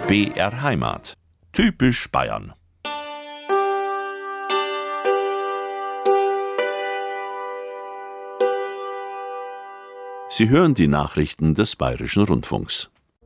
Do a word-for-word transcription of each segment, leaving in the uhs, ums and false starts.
B R Heimat. Typisch Bayern. Sie hören die Nachrichten des Bayerischen Rundfunks.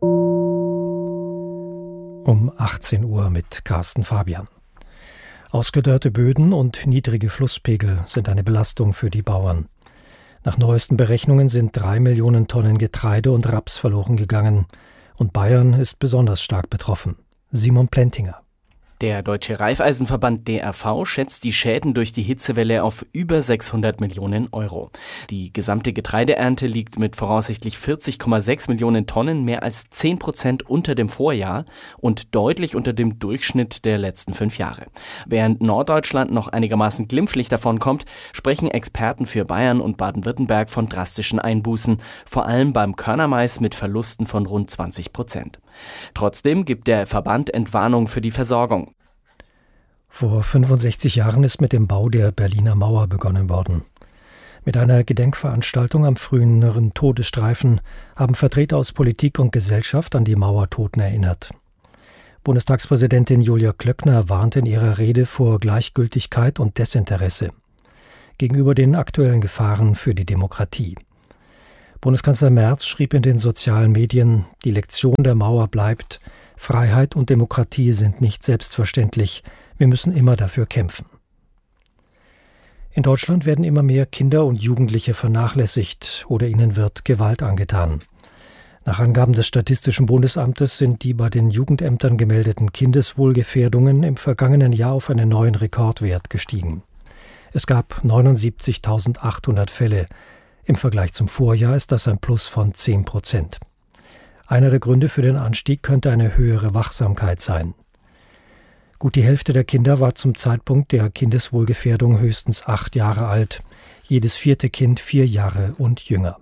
Um achtzehn Uhr mit Carsten Fabian. Ausgedörrte Böden und niedrige Flusspegel sind eine Belastung für die Bauern. Nach neuesten Berechnungen sind drei Millionen Tonnen Getreide und Raps verloren gegangen. Und Bayern ist besonders stark betroffen. Simon Plentinger. Der Deutsche Raiffeisenverband D R V schätzt die Schäden durch die Hitzewelle auf über sechshundert Millionen Euro. Die gesamte Getreideernte liegt mit voraussichtlich vierzig Komma sechs Millionen Tonnen mehr als zehn Prozent unter dem Vorjahr und deutlich unter dem Durchschnitt der letzten fünf Jahre. Während Norddeutschland noch einigermaßen glimpflich davonkommt, sprechen Experten für Bayern und Baden-Württemberg von drastischen Einbußen, vor allem beim Körnermais mit Verlusten von rund zwanzig Prozent. Trotzdem gibt der Verband Entwarnung für die Versorgung. Vor fünfundsechzig Jahren ist mit dem Bau der Berliner Mauer begonnen worden. Mit einer Gedenkveranstaltung am früheren Todesstreifen haben Vertreter aus Politik und Gesellschaft an die Mauertoten erinnert. Bundestagspräsidentin Julia Klöckner warnte in ihrer Rede vor Gleichgültigkeit und Desinteresse gegenüber den aktuellen Gefahren für die Demokratie. Bundeskanzler Merz schrieb in den sozialen Medien, die Lektion der Mauer bleibt, Freiheit und Demokratie sind nicht selbstverständlich, wir müssen immer dafür kämpfen. In Deutschland werden immer mehr Kinder und Jugendliche vernachlässigt oder ihnen wird Gewalt angetan. Nach Angaben des Statistischen Bundesamtes sind die bei den Jugendämtern gemeldeten Kindeswohlgefährdungen im vergangenen Jahr auf einen neuen Rekordwert gestiegen. Es gab neunundsiebzigtausendachthundert Fälle. Im Vergleich zum Vorjahr ist das ein Plus von zehn Prozent. Einer der Gründe für den Anstieg könnte eine höhere Wachsamkeit sein. Gut die Hälfte der Kinder war zum Zeitpunkt der Kindeswohlgefährdung höchstens acht Jahre alt, jedes vierte Kind vier Jahre und jünger.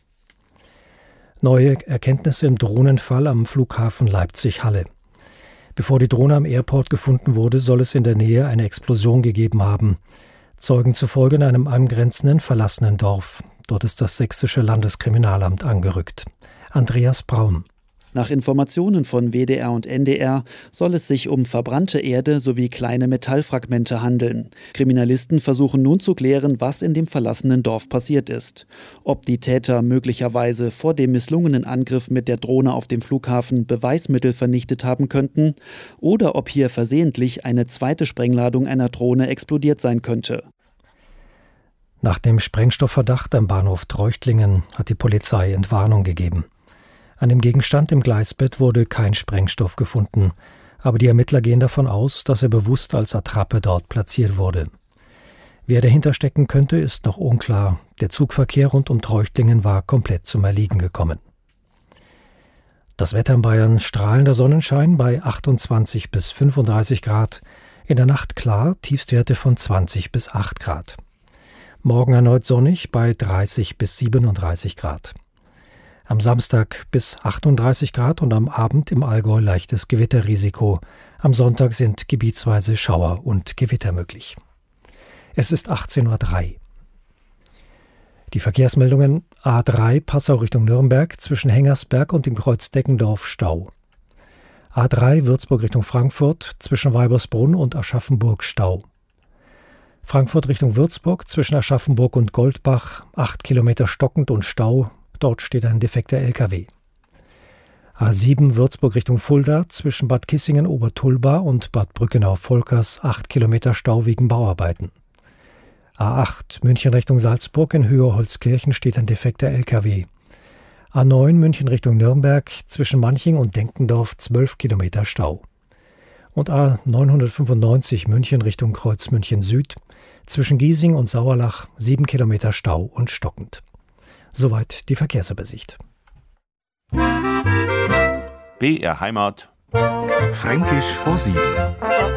Neue Erkenntnisse im Drohnenfall am Flughafen Leipzig-Halle. Bevor die Drohne am Airport gefunden wurde, soll es in der Nähe eine Explosion gegeben haben. Zeugen zufolge in einem angrenzenden verlassenen Dorf. Dort ist das sächsische Landeskriminalamt angerückt. Andreas Braun. Nach Informationen von W D R und N D R soll es sich um verbrannte Erde sowie kleine Metallfragmente handeln. Kriminalisten versuchen nun zu klären, was in dem verlassenen Dorf passiert ist. Ob die Täter möglicherweise vor dem misslungenen Angriff mit der Drohne auf dem Flughafen Beweismittel vernichtet haben könnten oder ob hier versehentlich eine zweite Sprengladung einer Drohne explodiert sein könnte. Nach dem Sprengstoffverdacht am Bahnhof Treuchtlingen hat die Polizei Entwarnung gegeben. An dem Gegenstand im Gleisbett wurde kein Sprengstoff gefunden, aber die Ermittler gehen davon aus, dass er bewusst als Attrappe dort platziert wurde. Wer dahinter stecken könnte, ist noch unklar. Der Zugverkehr rund um Treuchtlingen war komplett zum Erliegen gekommen. Das Wetter in Bayern: strahlender Sonnenschein bei achtundzwanzig bis fünfunddreißig Grad, in der Nacht klar, Tiefstwerte von zwanzig bis acht Grad. Morgen erneut sonnig bei dreißig bis siebenunddreißig Grad. Am Samstag bis achtunddreißig Grad und am Abend im Allgäu leichtes Gewitterrisiko. Am Sonntag sind gebietsweise Schauer und Gewitter möglich. Es ist achtzehn Uhr drei. Die Verkehrsmeldungen: A drei Passau Richtung Nürnberg zwischen Hengersberg und dem Kreuz Deggendorf Stau. A drei Würzburg Richtung Frankfurt zwischen Weibersbrunn und Aschaffenburg Stau. Frankfurt Richtung Würzburg zwischen Aschaffenburg und Goldbach acht Kilometer stockend und Stau. Dort steht ein defekter L K W. A sieben Würzburg Richtung Fulda zwischen Bad Kissingen-Obertulba und Bad Brückenau-Volkers acht Kilometer Stau wegen Bauarbeiten. A acht München Richtung Salzburg in Höhe Holzkirchen steht ein defekter L K W. A neun München Richtung Nürnberg zwischen Manching und Denkendorf zwölf Kilometer Stau. Und A neunhundertfünfundneunzig München Richtung Kreuz München Süd zwischen Giesing und Sauerlach sieben Kilometer Stau und stockend. Soweit die Verkehrsübersicht. B R Heimat. Fränkisch vor sieben.